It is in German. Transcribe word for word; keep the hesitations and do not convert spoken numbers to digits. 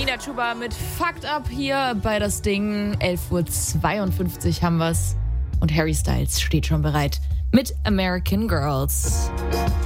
Nina Chuba mit Fucked Up hier bei das Ding. elf Uhr zweiundfünfzig haben wir's. Und Harry Styles steht schon bereit mit American Girls.